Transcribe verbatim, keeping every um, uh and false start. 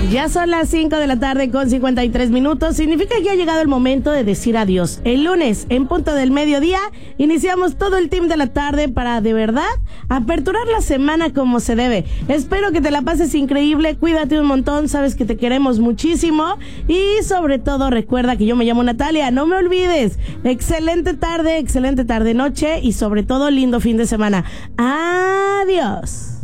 Ya son las cinco de la tarde con cincuenta y tres minutos. Significa que ha llegado el momento de decir adiós. El lunes, en punto del mediodía, iniciamos todo el team de la tarde para, de verdad, aperturar la semana como se debe. Espero que te la pases increíble. Cuídate un montón. Sabes que te queremos muchísimo. Y sobre todo, recuerda que yo me llamo Natalia. No me olvides. Excelente tarde, excelente tarde-noche. Y sobre todo, lindo fin de semana. Adiós.